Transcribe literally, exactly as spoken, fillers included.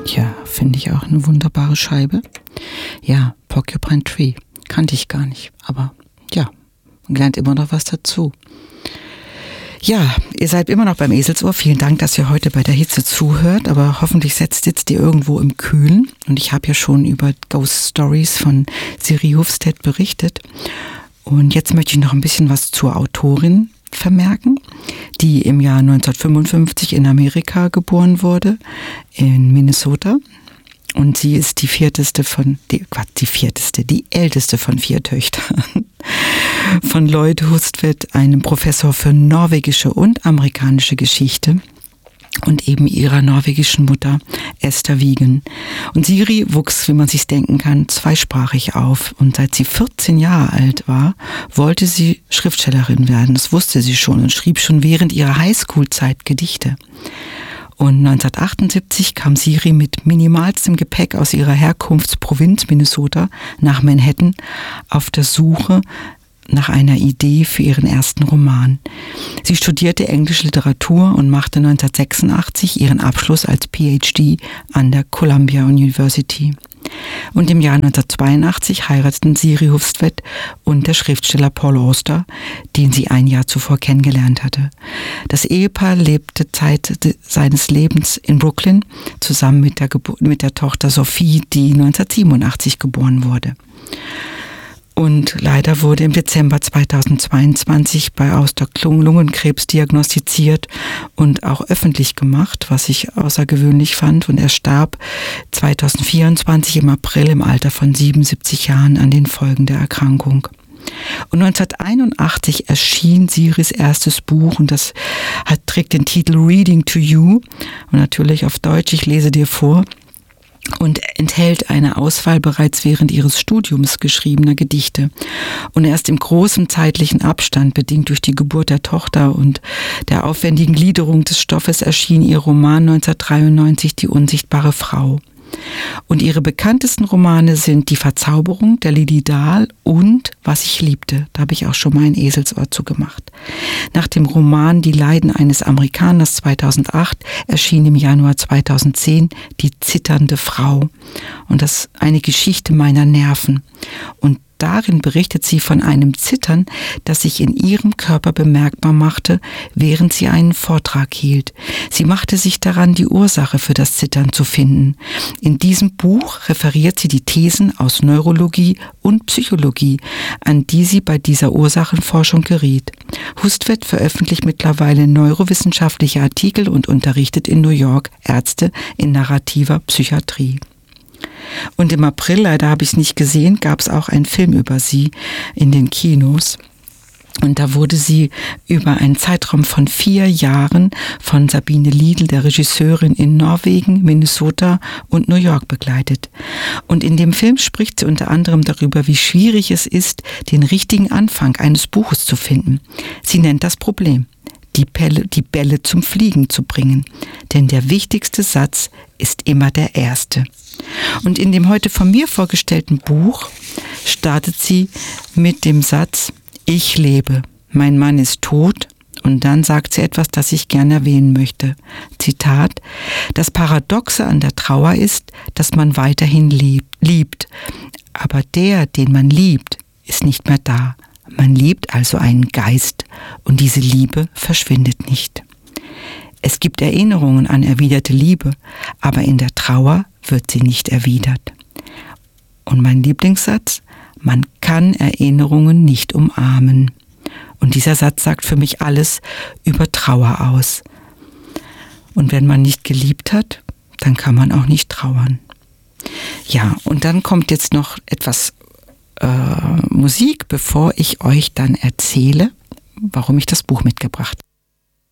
Ja, finde ich auch eine wunderbare Scheibe. Ja, Porcupine Tree. Kannte ich gar nicht. Aber ja, man lernt immer noch was dazu. Ja, ihr seid immer noch beim Eselsohr. Vielen Dank, dass ihr heute bei der Hitze zuhört. Aber hoffentlich sitzt, sitzt ihr irgendwo im Kühlen. Und ich habe ja schon über Ghost Stories von Siri Hufstedt berichtet. Und jetzt möchte ich noch ein bisschen was zur Autorin vermerken, die im Jahr neunzehnhundertfünfundfünfzig in Amerika geboren wurde, in Minnesota. Und sie ist die vierteste von, die, Quatsch, die vierteste, die älteste von vier Töchtern von Lloyd Hustvedt, einem Professor für norwegische und amerikanische Geschichte, und eben ihrer norwegischen Mutter Esther Wigen. Und Siri wuchs, wie man sich denken kann, zweisprachig auf. Und seit sie vierzehn Jahre alt war, wollte sie Schriftstellerin werden. Das wusste sie schon und schrieb schon während ihrer Highschool-Zeit Gedichte. Und neunzehnhundertachtundsiebzig kam Siri mit minimalstem Gepäck aus ihrer Herkunftsprovinz Minnesota nach Manhattan auf der Suche nach einer Idee für ihren ersten Roman. Sie studierte englische Literatur und machte neunzehnhundertsechsundachtzig ihren Abschluss als P H D an der Columbia University. Und im Jahr neunzehnhundertzweiundachtzig heirateten Siri Hufstedt und der Schriftsteller Paul Auster, den sie ein Jahr zuvor kennengelernt hatte. Das Ehepaar lebte Zeit seines Lebens in Brooklyn zusammen mit der, Gebur- mit der Tochter Sophie, die neunzehnhundertsiebenundachtzig geboren wurde. Und leider wurde im Dezember zweitausendzweiundzwanzig bei Auster Lungenkrebs diagnostiziert und auch öffentlich gemacht, was ich außergewöhnlich fand. Und er starb zweitausendvierundzwanzig im April im Alter von siebenundsiebzig Jahren an den Folgen der Erkrankung. Und neunzehnhunderteinundachtzig erschien Siris erstes Buch, und das hat, trägt den Titel Reading to You, und natürlich auf Deutsch, ich lese dir vor, und enthält eine Auswahl bereits während ihres Studiums geschriebener Gedichte. Und erst im großen zeitlichen Abstand, bedingt durch die Geburt der Tochter und der aufwendigen Gliederung des Stoffes, erschien ihr Roman neunzehnhundertdreiundneunzig Die unsichtbare Frau. Und ihre bekanntesten Romane sind Die Verzauberung, der Lili Dahl und Was ich liebte. Da habe ich auch schon mal ein Eselsohr zu gemacht. Nach dem Roman Die Leiden eines Amerikaners zweitausendacht erschien im Januar zweitausendzehn Die zitternde Frau. Und das ist eine Geschichte meiner Nerven. Und darin berichtet sie von einem Zittern, das sich in ihrem Körper bemerkbar machte, während sie einen Vortrag hielt. Sie machte sich daran, die Ursache für das Zittern zu finden. In diesem Buch referiert sie die Thesen aus Neurologie und Psychologie, an die sie bei dieser Ursachenforschung geriet. Hustvedt veröffentlicht mittlerweile neurowissenschaftliche Artikel und unterrichtet in New York Ärzte in narrativer Psychiatrie. Und im April, leider habe ich es nicht gesehen, gab es auch einen Film über sie in den Kinos. Und da wurde sie über einen Zeitraum von vier Jahren von Sabine Liedl, der Regisseurin, in Norwegen, Minnesota und New York begleitet. Und in dem Film spricht sie unter anderem darüber, wie schwierig es ist, den richtigen Anfang eines Buches zu finden. Sie nennt das Problem: Die Bälle, die Bälle zum Fliegen zu bringen. Denn der wichtigste Satz ist immer der erste. Und in dem heute von mir vorgestellten Buch startet sie mit dem Satz: Ich lebe, mein Mann ist tot. Und dann sagt sie etwas, das ich gerne erwähnen möchte. Zitat: Das Paradoxe an der Trauer ist, dass man weiterhin liebt. Aber der, den man liebt, ist nicht mehr da. Man liebt also einen Geist, und diese Liebe verschwindet nicht. Es gibt Erinnerungen an erwiderte Liebe, aber in der Trauer wird sie nicht erwidert. Und mein Lieblingssatz: Man kann Erinnerungen nicht umarmen. Und dieser Satz sagt für mich alles über Trauer aus. Und wenn man nicht geliebt hat, dann kann man auch nicht trauern. Ja, und dann kommt jetzt noch etwas äh, Musik, bevor ich euch dann erzähle, warum ich das Buch mitgebracht habe.